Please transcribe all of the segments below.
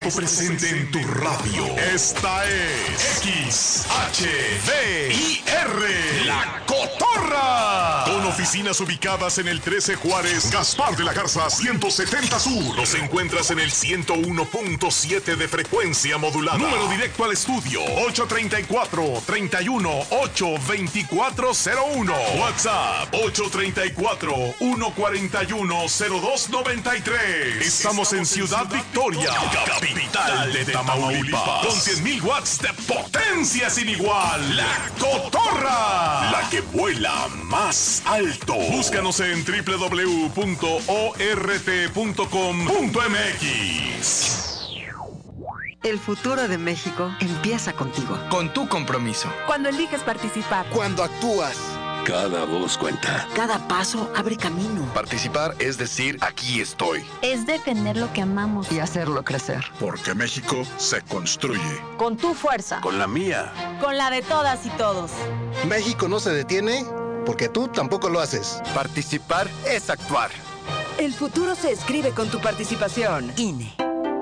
Presente en tu radio. Esta es XHDIR, La Cotorra. Con oficinas ubicadas en el 13 Juárez, Gaspar de la Garza 170 Sur. Nos encuentras en el 101.7 de frecuencia modulada. Número directo al estudio 834-318-2401. WhatsApp 834-141-0293. Estamos en Ciudad Victoria, capital de Tamaulipas, con 100,000 watts de potencia sin igual. La Cotorra, la que vuela más alto. Búscanos en www.ort.com.mx. El futuro de México empieza contigo. Con tu compromiso. Cuando eliges participar. Cuando actúas. Cada voz cuenta. Cada paso abre camino. Participar es decir, aquí estoy. Es defender lo que amamos. Y hacerlo crecer. Porque México se construye. Con tu fuerza. Con la mía. Con la de todas y todos. México no se detiene porque tú tampoco lo haces. Participar es actuar. El futuro se escribe con tu participación. INE.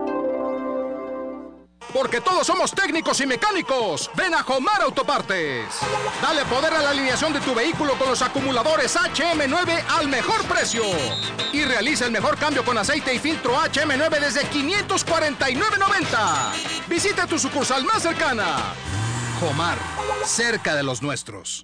Porque todos somos técnicos y mecánicos. Ven a Jomar Autopartes. Dale poder a la alineación de tu vehículo con los acumuladores HM9 al mejor precio. Y realiza el mejor cambio con aceite y filtro HM9 desde $549.90. Visita tu sucursal más cercana. Jomar, cerca de los nuestros.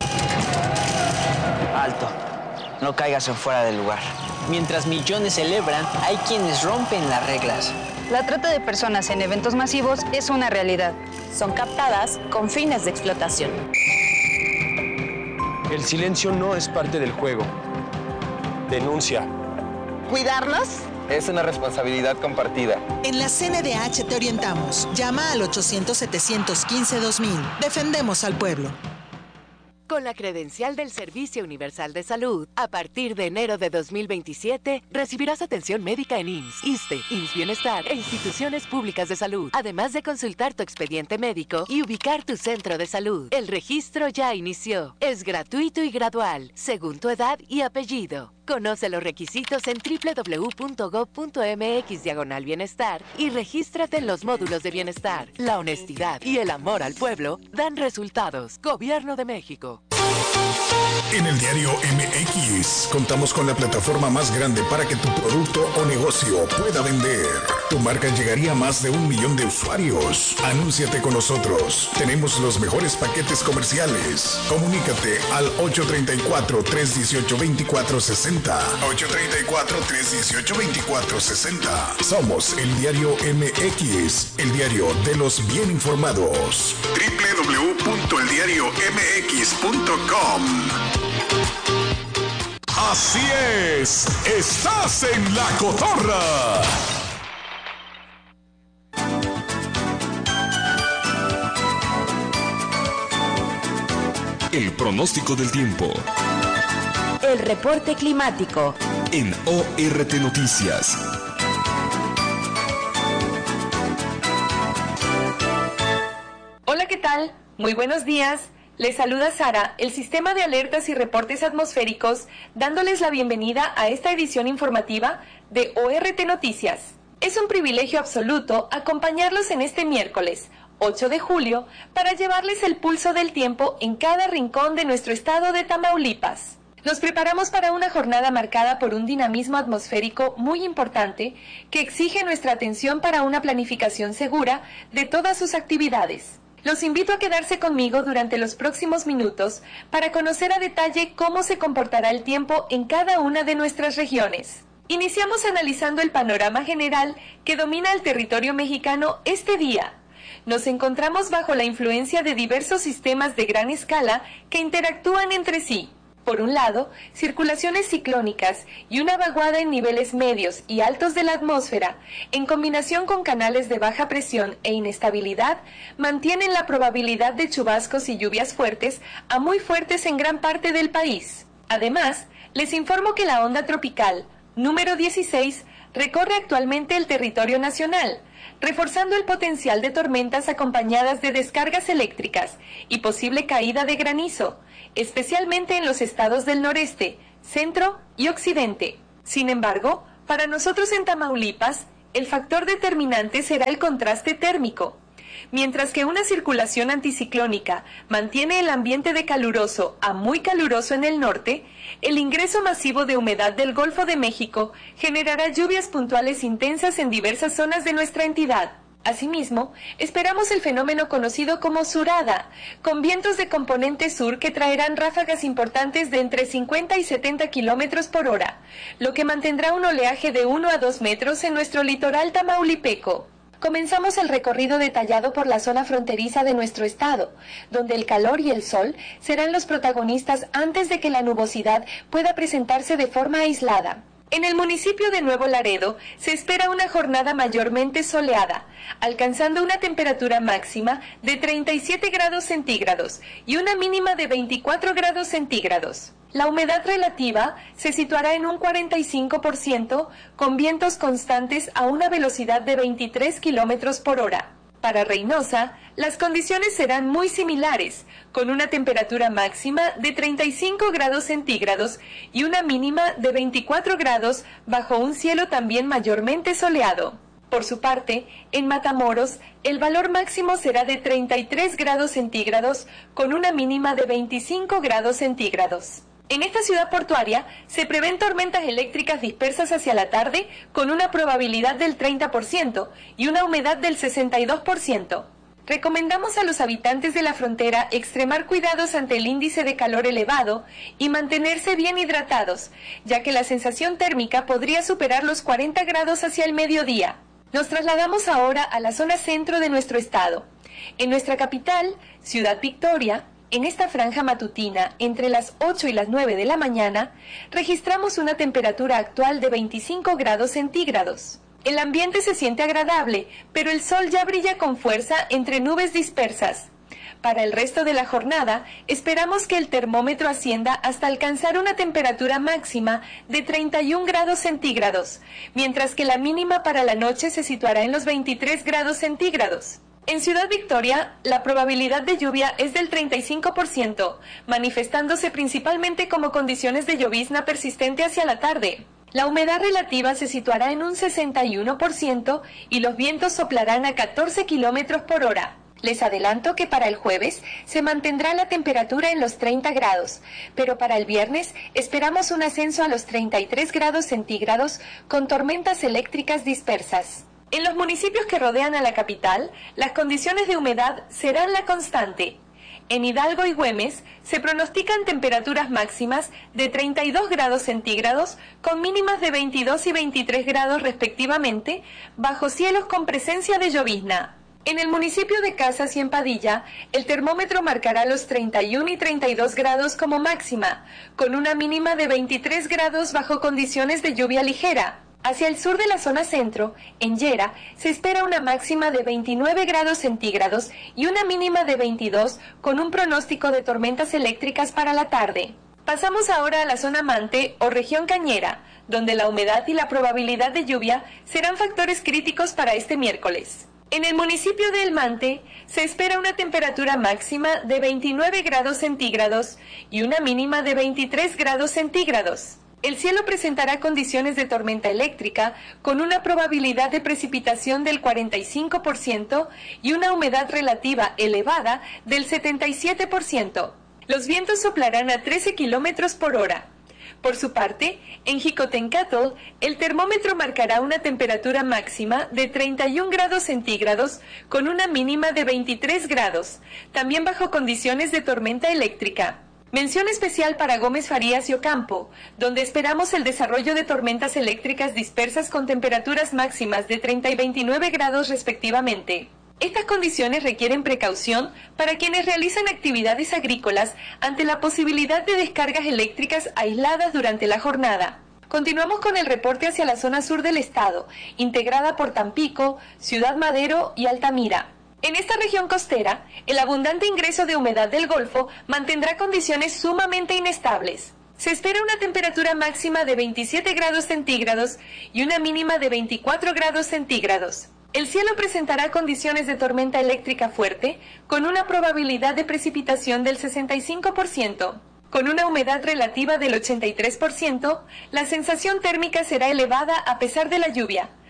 Alto. No caigas en fuera del lugar. Mientras millones celebran, hay quienes rompen las reglas. La trata de personas en eventos masivos es una realidad. Son captadas con fines de explotación. El silencio no es parte del juego. Denuncia. ¿Cuidarnos? Es una responsabilidad compartida. En la CNDH te orientamos. Llama al 800-715-2000. Defendemos al pueblo. Con la credencial del Servicio Universal de Salud, a partir de enero de 2027, recibirás atención médica en IMSS, ISSSTE, IMSS Bienestar e instituciones públicas de salud, además de consultar tu expediente médico y ubicar tu centro de salud. El registro ya inició. Es gratuito y gradual, según tu edad y apellido. Conoce los requisitos en www.gov.mx/bienestar y regístrate en los módulos de bienestar. La honestidad y el amor al pueblo dan resultados. Gobierno de México. En el diario MX contamos con la plataforma más grande para que tu producto o negocio pueda vender. Tu marca llegaría a más de 1 millón de usuarios. Anúnciate con nosotros. Tenemos los mejores paquetes comerciales. Comunícate al 834-318-2460. 834-318-2460. Somos el diario MX, el diario de los bien informados. www.eldiariomx.com. Así es, estás en La Cotorra. El pronóstico del tiempo. El reporte climático. En ORT Noticias. Hola, ¿qué tal? Muy buenos días. Les saluda Sara, el sistema de alertas y reportes atmosféricos, dándoles la bienvenida a esta edición informativa de ORT Noticias. Es un privilegio absoluto acompañarlos en este miércoles, 8 de julio, para llevarles el pulso del tiempo en cada rincón de nuestro estado de Tamaulipas. Nos preparamos para una jornada marcada por un dinamismo atmosférico muy importante que exige nuestra atención para una planificación segura de todas sus actividades. Los invito a quedarse conmigo durante los próximos minutos para conocer a detalle cómo se comportará el tiempo en cada una de nuestras regiones. Iniciamos analizando el panorama general que domina el territorio mexicano este día. Nos encontramos bajo la influencia de diversos sistemas de gran escala que interactúan entre sí. Por un lado, circulaciones ciclónicas y una vaguada en niveles medios y altos de la atmósfera, en combinación con canales de baja presión e inestabilidad, mantienen la probabilidad de chubascos y lluvias fuertes a muy fuertes en gran parte del país. Además, les informo que la onda tropical número 16 recorre actualmente el territorio nacional, reforzando el potencial de tormentas acompañadas de descargas eléctricas y posible caída de granizo, especialmente en los estados del noreste, centro y occidente. Sin embargo, para nosotros en Tamaulipas, el factor determinante será el contraste térmico. Mientras que una circulación anticiclónica mantiene el ambiente de caluroso a muy caluroso en el norte, el ingreso masivo de humedad del Golfo de México generará lluvias puntuales intensas en diversas zonas de nuestra entidad. Asimismo, esperamos el fenómeno conocido como surada, con vientos de componente sur que traerán ráfagas importantes de entre 50 y 70 kilómetros por hora, lo que mantendrá un oleaje de 1 a 2 metros en nuestro litoral tamaulipeco. Comenzamos el recorrido detallado por la zona fronteriza de nuestro estado, donde el calor y el sol serán los protagonistas antes de que la nubosidad pueda presentarse de forma aislada. En el municipio de Nuevo Laredo se espera una jornada mayormente soleada, alcanzando una temperatura máxima de 37 grados centígrados y una mínima de 24 grados centígrados. La humedad relativa se situará en un 45%, con vientos constantes a una velocidad de 23 kilómetros por hora. Para Reynosa, las condiciones serán muy similares, con una temperatura máxima de 35 grados centígrados y una mínima de 24 grados bajo un cielo también mayormente soleado. Por su parte, en Matamoros, el valor máximo será de 33 grados centígrados con una mínima de 25 grados centígrados. En esta ciudad portuaria se prevén tormentas eléctricas dispersas hacia la tarde con una probabilidad del 30% y una humedad del 62%. Recomendamos a los habitantes de la frontera extremar cuidados ante el índice de calor elevado y mantenerse bien hidratados, ya que la sensación térmica podría superar los 40 grados hacia el mediodía. Nos trasladamos ahora a la zona centro de nuestro estado. En nuestra capital, Ciudad Victoria, en esta franja matutina, entre las 8 y las 9 de la mañana, registramos una temperatura actual de 25 grados centígrados. El ambiente se siente agradable, pero el sol ya brilla con fuerza entre nubes dispersas. Para el resto de la jornada, esperamos que el termómetro ascienda hasta alcanzar una temperatura máxima de 31 grados centígrados, mientras que la mínima para la noche se situará en los 23 grados centígrados. En Ciudad Victoria, la probabilidad de lluvia es del 35%, manifestándose principalmente como condiciones de llovizna persistente hacia la tarde. La humedad relativa se situará en un 61% y los vientos soplarán a 14 kilómetros por hora. Les adelanto que para el jueves se mantendrá la temperatura en los 30 grados, pero para el viernes esperamos un ascenso a los 33 grados centígrados con tormentas eléctricas dispersas. En los municipios que rodean a la capital, las condiciones de humedad serán la constante. En Hidalgo y Güemes se pronostican temperaturas máximas de 32 grados centígrados con mínimas de 22 y 23 grados respectivamente, bajo cielos con presencia de llovizna. En el municipio de Casas y en Padilla, el termómetro marcará los 31 y 32 grados como máxima, con una mínima de 23 grados bajo condiciones de lluvia ligera. Hacia el sur de la zona centro, en Yera, se espera una máxima de 29 grados centígrados y una mínima de 22, con un pronóstico de tormentas eléctricas para la tarde. Pasamos ahora a la zona Mante o región Cañera, donde la humedad y la probabilidad de lluvia serán factores críticos para este miércoles. En el municipio de El Mante se espera una temperatura máxima de 29 grados centígrados y una mínima de 23 grados centígrados. El cielo presentará condiciones de tormenta eléctrica con una probabilidad de precipitación del 45% y una humedad relativa elevada del 77%. Los vientos soplarán a 13 kilómetros por hora. Por su parte, en Jicotencatl, el termómetro marcará una temperatura máxima de 31 grados centígrados con una mínima de 23 grados, también bajo condiciones de tormenta eléctrica. Mención especial para Gómez Farías y Ocampo, donde esperamos el desarrollo de tormentas eléctricas dispersas con temperaturas máximas de 30 y 29 grados respectivamente. Estas condiciones requieren precaución para quienes realizan actividades agrícolas ante la posibilidad de descargas eléctricas aisladas durante la jornada. Continuamos con el reporte hacia la zona sur del estado, integrada por Tampico, Ciudad Madero y Altamira. En esta región costera, el abundante ingreso de humedad del Golfo mantendrá condiciones sumamente inestables. Se espera una temperatura máxima de 27 grados centígrados y una mínima de 24 grados centígrados. El cielo presentará condiciones de tormenta eléctrica fuerte, con una probabilidad de precipitación del 65%. Con una humedad relativa del 83%, la sensación térmica será elevada a pesar de la lluvia,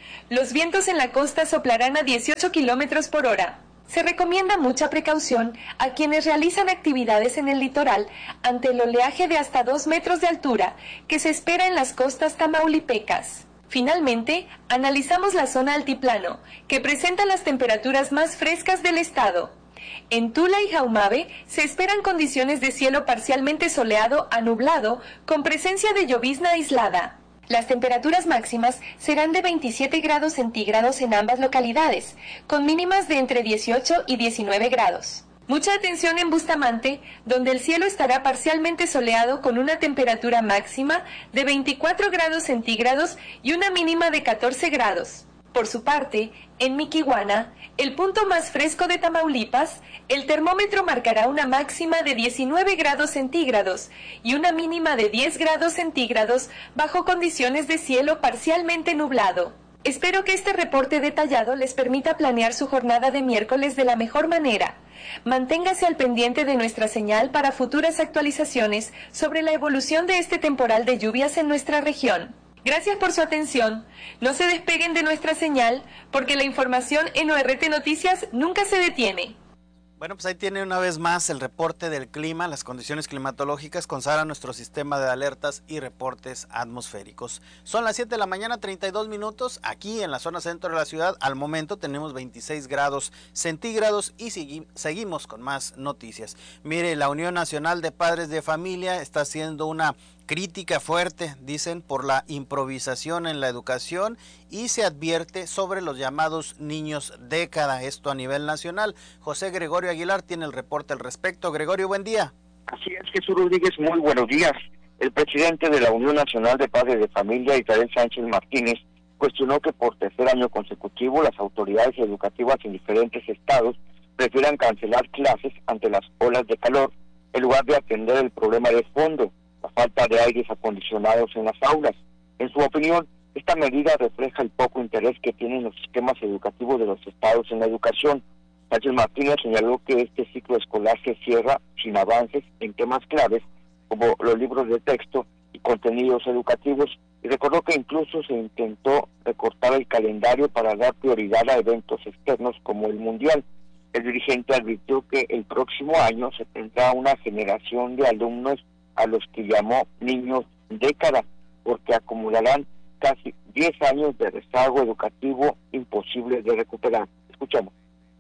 Los vientos en la costa soplarán a 18 kilómetros por hora. Se recomienda mucha precaución a quienes realizan actividades en el litoral ante el oleaje de hasta 2 metros de altura que se espera en las costas tamaulipecas. Finalmente, analizamos la zona altiplano, que presenta las temperaturas más frescas del estado. En Tula y Jaumabe se esperan condiciones de cielo parcialmente soleado a nublado con presencia de llovizna aislada. Las temperaturas máximas serán de 27 grados centígrados en ambas localidades, con mínimas de entre 18 y 19 grados. Mucha atención en Bustamante, donde el cielo estará parcialmente soleado con una temperatura máxima de 24 grados centígrados y una mínima de 14 grados. Por su parte, en Miquihuana, el punto más fresco de Tamaulipas, el termómetro marcará una máxima de 19 grados centígrados y una mínima de 10 grados centígrados bajo condiciones de cielo parcialmente nublado. Espero que este reporte detallado les permita planear su jornada de miércoles de la mejor manera. Manténgase al pendiente de nuestra señal para futuras actualizaciones sobre la evolución de este temporal de lluvias en nuestra región. Gracias por su atención. No se despeguen de nuestra señal porque la información en ORT Noticias nunca se detiene. Bueno, pues ahí tiene una vez más el reporte del clima, las condiciones climatológicas con Sara, nuestro sistema de alertas y reportes atmosféricos. Son las 7 de la mañana, 32 minutos, aquí en la zona centro de la ciudad. Al momento tenemos 26 grados centígrados y seguimos con más noticias. Mire, la Unión Nacional de Padres de Familia está haciendo una crítica fuerte, dicen, por la improvisación en la educación y se advierte sobre los llamados niños década, esto a nivel nacional. José Gregorio Aguilar tiene el reporte al respecto. Gregorio, buen día. Así es, Jesús Rodríguez, muy buenos días. El presidente de la Unión Nacional de Padres de Familia, Israel Sánchez Martínez, cuestionó que por tercer año consecutivo las autoridades educativas en diferentes estados prefieran cancelar clases ante las olas de calor en lugar de atender el problema de fondo, la falta de aires acondicionados en las aulas. En su opinión, esta medida refleja el poco interés que tienen los sistemas educativos de los estados en la educación. Sánchez Martínez señaló que este ciclo escolar se cierra sin avances en temas claves como los libros de texto y contenidos educativos, y recordó que incluso se intentó recortar el calendario para dar prioridad a eventos externos como el Mundial. El dirigente advirtió que el próximo año se tendrá una generación de alumnos a los que llamó niños década, porque acumularán casi 10 años de rezago educativo imposible de recuperar. Escuchamos.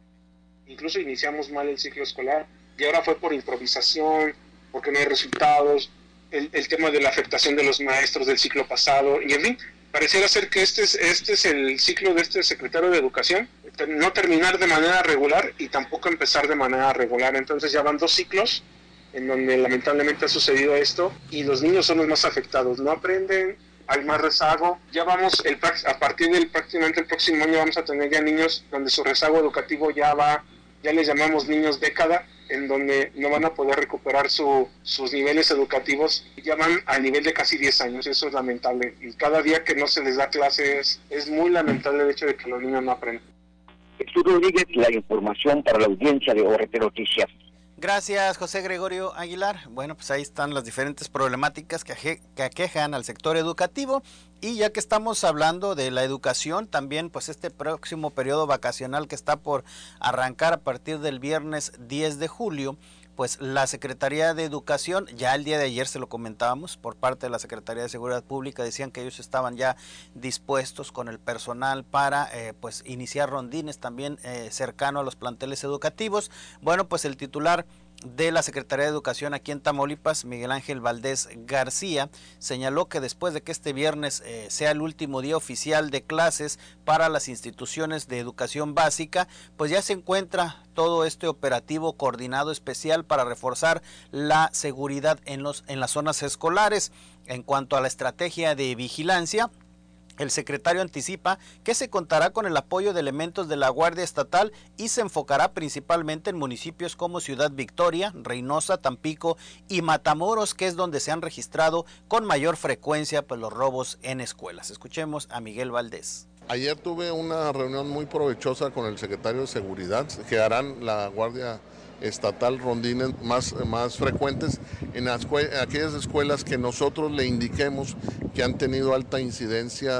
Incluso iniciamos mal el ciclo escolar y ahora fue por improvisación, porque no hay resultados, el tema de la afectación de los maestros del ciclo pasado, y en fin, pareciera ser que este es el ciclo de este secretario de Educación, no terminar de manera regular y tampoco empezar de manera regular. Entonces ya van 2 ciclos en donde lamentablemente ha sucedido esto y los niños son los más afectados, no aprenden, hay más rezago. Ya vamos, a partir del prácticamente el próximo año vamos a tener ya niños donde su rezago educativo ya les llamamos niños década, en donde no van a poder recuperar sus niveles educativos, y ya van al nivel de casi 10 años, eso es lamentable. Y cada día que no se les da clases es muy lamentable el hecho de que los niños no aprenden. Jesús Rodríguez, la información para la audiencia de ORT Noticias. Gracias, José Gregorio Aguilar. Bueno, pues ahí están las diferentes problemáticas que aquejan al sector educativo. Y ya que estamos hablando de la educación, también pues este próximo periodo vacacional que está por arrancar a partir del viernes 10 de julio, pues la Secretaría de Educación, ya el día de ayer se lo comentábamos, por parte de la Secretaría de Seguridad Pública, decían que ellos estaban ya dispuestos con el personal para pues iniciar rondines también cercano a los planteles educativos. Bueno, pues el titular de la Secretaría de Educación aquí en Tamaulipas, Miguel Ángel Valdés García, señaló que después de que este viernes sea el último día oficial de clases para las instituciones de educación básica, pues ya se encuentra todo este operativo coordinado especial para reforzar la seguridad en las zonas escolares. En cuanto a la estrategia de vigilancia, el secretario anticipa que se contará con el apoyo de elementos de la Guardia Estatal y se enfocará principalmente en municipios como Ciudad Victoria, Reynosa, Tampico y Matamoros, que es donde se han registrado con mayor frecuencia pues, los robos en escuelas. Escuchemos a Miguel Valdés. Ayer tuve una reunión muy provechosa con el secretario de Seguridad, que harán la Guardia Estatal rondines más frecuentes en aquellas escuelas que nosotros le indiquemos que han tenido alta incidencia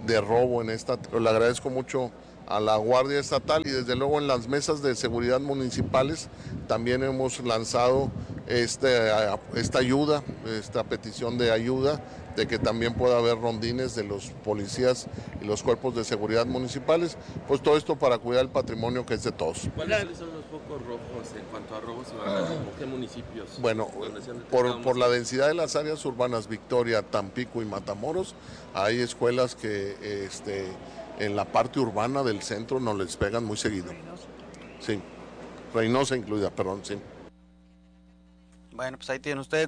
de robo en esta. Le agradezco mucho a la Guardia Estatal y desde luego en las mesas de seguridad municipales también hemos lanzado esta ayuda, esta petición de ayuda, de que también pueda haber rondines de los policías y los cuerpos de seguridad municipales, pues todo esto para cuidar el patrimonio que es de todos. ¿Cuáles son los focos rojos en cuanto a robos y vandalismo? ¿Qué municipios? Bueno, por la densidad de las áreas urbanas, Victoria, Tampico y Matamoros, hay escuelas que en la parte urbana del centro nos les pegan muy seguido. Sí, Reynosa incluida, perdón, sí. Bueno, pues ahí tiene usted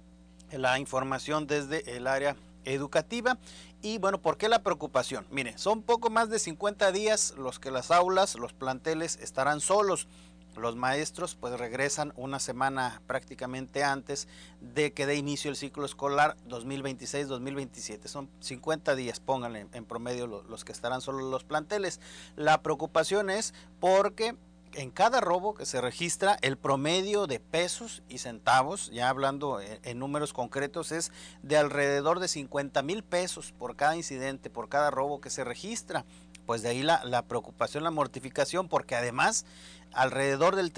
la información desde el área educativa. Y bueno, ¿por qué la preocupación? Mire, son poco más de 50 días los que las aulas, los planteles estarán solos. Los maestros pues regresan una semana prácticamente antes de que dé inicio el ciclo escolar 2026-2027. Son 50 días, pónganle en promedio los que estarán solos los planteles. La preocupación es porque en cada robo que se registra, el promedio de pesos y centavos, ya hablando en números concretos, es de alrededor de 50,000 pesos por cada incidente, por cada robo que se registra. Pues de ahí la preocupación, la mortificación, porque además alrededor del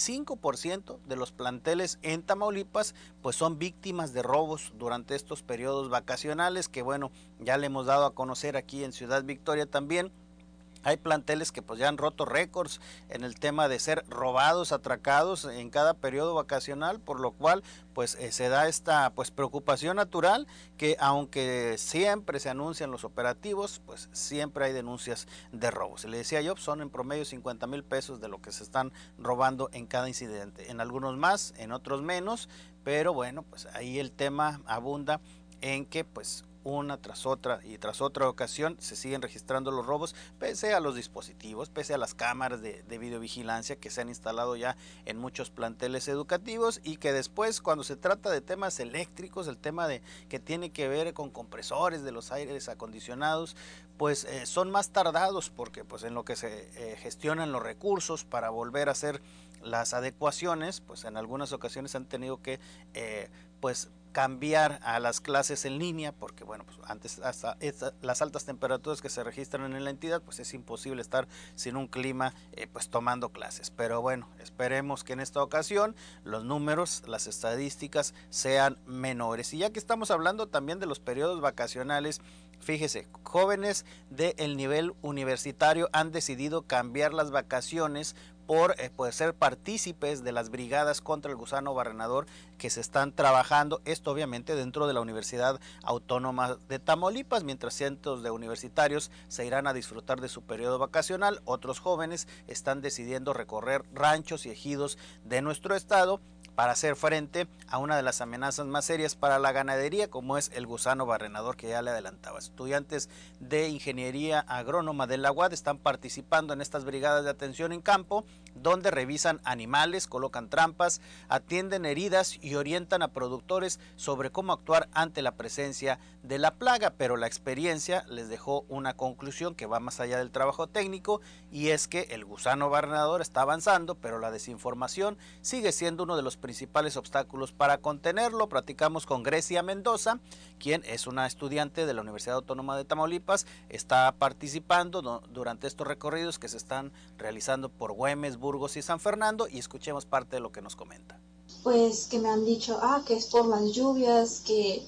35% de los planteles en Tamaulipas pues son víctimas de robos durante estos periodos vacacionales, que bueno, ya le hemos dado a conocer aquí en Ciudad Victoria también. Hay planteles que pues ya han roto récords en el tema de ser robados, atracados en cada periodo vacacional, por lo cual pues se da esta pues preocupación natural, que aunque siempre se anuncian los operativos, pues siempre hay denuncias de robos. Le decía yo, son en promedio 50,000 pesos de lo que se están robando en cada incidente, en algunos más, en otros menos, pero bueno, pues ahí el tema abunda en que pues una tras otra y tras otra ocasión se siguen registrando los robos, pese a los dispositivos, pese a las cámaras de videovigilancia que se han instalado ya en muchos planteles educativos, y que después, cuando se trata de temas eléctricos, el tema de que tiene que ver con compresores de los aires acondicionados, pues son más tardados, porque pues en lo que se gestionan los recursos para volver a hacer las adecuaciones, pues en algunas ocasiones han tenido que pues cambiar a las clases en línea, porque bueno, pues antes hasta las altas temperaturas que se registran en la entidad, pues es imposible estar sin un clima pues tomando clases. Pero bueno, esperemos que en esta ocasión los números, las estadísticas sean menores. Y ya que estamos hablando también de los periodos vacacionales, fíjese, jóvenes del nivel universitario han decidido cambiar las vacaciones por ser partícipes de las brigadas contra el gusano barrenador que se están trabajando, esto obviamente dentro de la Universidad Autónoma de Tamaulipas, mientras cientos de universitarios se irán a disfrutar de su periodo vacacional. Otros jóvenes están decidiendo recorrer ranchos y ejidos de nuestro estado para hacer frente a una de las amenazas más serias para la ganadería, como es el gusano barrenador, que ya le adelantaba. Estudiantes de Ingeniería Agrónoma de la UAD están participando en estas brigadas de atención en campo, donde revisan animales, colocan trampas, atienden heridas y orientan a productores sobre cómo actuar ante la presencia de la plaga. Pero la experiencia les dejó una conclusión que va más allá del trabajo técnico, y es que el gusano barrenador está avanzando, pero la desinformación sigue siendo uno de los principales obstáculos para contenerlo. Platicamos con Grecia Mendoza, quien es una estudiante de la Universidad Autónoma de Tamaulipas, está participando durante estos recorridos que se están realizando por Güemes, Burgos y San Fernando, y escuchemos parte de lo que nos comenta. Pues que me han dicho, que es por las lluvias, que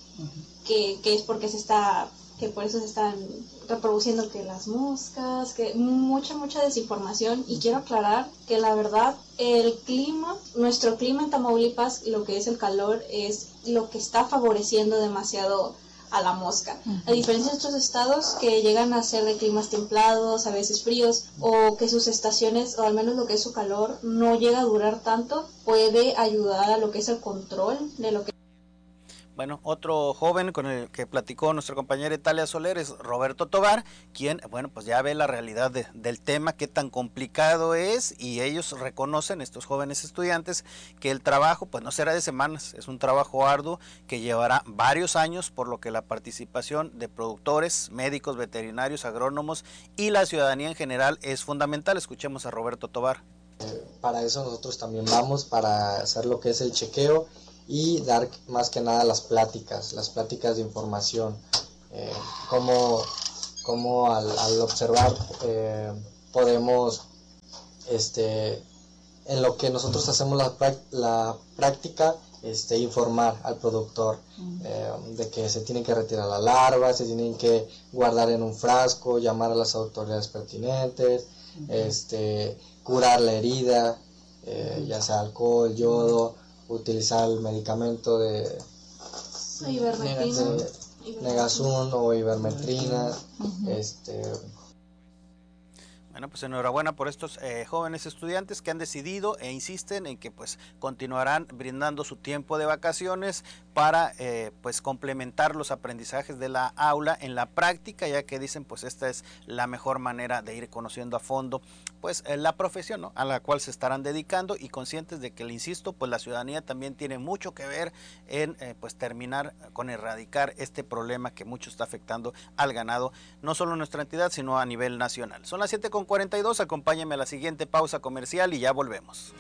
es porque que por eso se están reproduciendo que las moscas, que mucha desinformación. Y quiero aclarar que la verdad, el clima, nuestro clima en Tamaulipas, lo que es el calor, es lo que está favoreciendo demasiado a la mosca. A diferencia de otros estados que llegan a ser de climas templados, a veces fríos, o que sus estaciones, o al menos lo que es su calor, no llega a durar tanto, puede ayudar a lo que es el control de lo que... Bueno, otro joven con el que platicó nuestra compañera Italia Soler es Roberto Tobar, quien, bueno, pues ya ve la realidad del tema, qué tan complicado es, y ellos reconocen, estos jóvenes estudiantes, que el trabajo pues no será de semanas, es un trabajo arduo que llevará varios años, por lo que la participación de productores, médicos, veterinarios, agrónomos y la ciudadanía en general es fundamental. Escuchemos a Roberto Tobar. Para eso nosotros también vamos, para hacer lo que es el chequeo y dar más que nada las pláticas de información, cómo cómo al observar podemos, en lo que nosotros hacemos la práctica, informar al productor de que se tiene que retirar la larva, se tienen que guardar en un frasco, llamar a las autoridades pertinentes, curar la herida, ya sea alcohol, yodo, utilizar el medicamento de Negazun o ivermectrina. Bueno, pues enhorabuena por estos jóvenes estudiantes que han decidido e insisten en que pues continuarán brindando su tiempo de vacaciones para pues complementar los aprendizajes de la aula en la práctica, ya que dicen pues esta es la mejor manera de ir conociendo a fondo pues la profesión, ¿no?, a la cual se estarán dedicando, y conscientes de que, le insisto, pues la ciudadanía también tiene mucho que ver en pues terminar con erradicar este problema que mucho está afectando al ganado, no solo en nuestra entidad, sino a nivel nacional. Son las 7:42, acompáñenme a la siguiente pausa comercial y ya volvemos.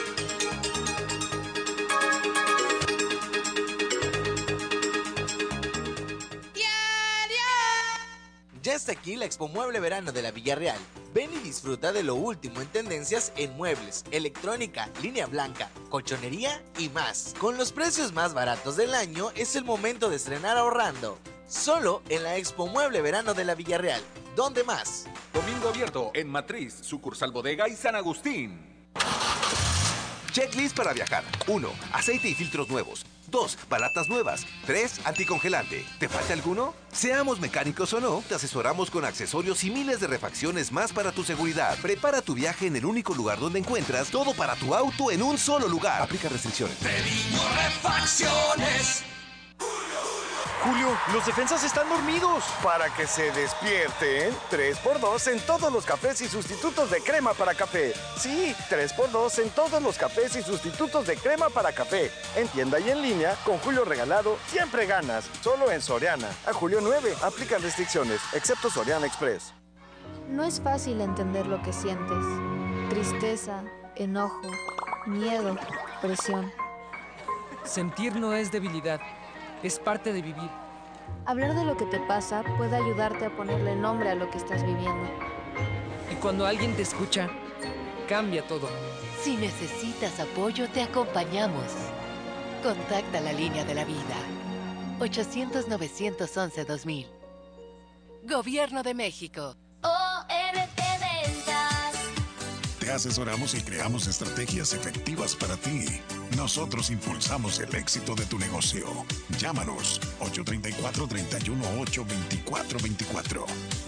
Ya está aquí la Expo Mueble Verano de la Villarreal. Ven y disfruta de lo último en tendencias en muebles, electrónica, línea blanca, colchonería y más. Con los precios más baratos del año, es el momento de estrenar ahorrando. Solo en la Expo Mueble Verano de la Villarreal. ¿Dónde más? Domingo abierto en Matriz, sucursal Bodega y San Agustín. Checklist para viajar. 1. Aceite y filtros nuevos. 2. Balatas nuevas. 3. Anticongelante. ¿Te falta alguno? Seamos mecánicos o no, te asesoramos con accesorios y miles de refacciones más para tu seguridad. Prepara tu viaje en el único lugar donde encuentras todo para tu auto en un solo lugar. Aplica restricciones. Pedimos refacciones. Julio, los defensas están dormidos. Para que se despierten, 3x2 en todos los cafés y sustitutos de crema para café. Sí, 3x2 en todos los cafés y sustitutos de crema para café. En tienda y en línea, con Julio regalado, siempre ganas. Solo en Soriana. A julio 9, aplican restricciones, excepto Soriana Express. No es fácil entender lo que sientes. Tristeza, enojo, miedo, presión. Sentir no es debilidad. Es parte de vivir. Hablar de lo que te pasa puede ayudarte a ponerle nombre a lo que estás viviendo. Y cuando alguien te escucha, cambia todo. Si necesitas apoyo, te acompañamos. Contacta la línea de la vida. 800-911-2000. Gobierno de México. OMP Ventas. Te asesoramos y creamos estrategias efectivas para ti. Nosotros impulsamos el éxito de tu negocio. Llámanos 834-318-2424.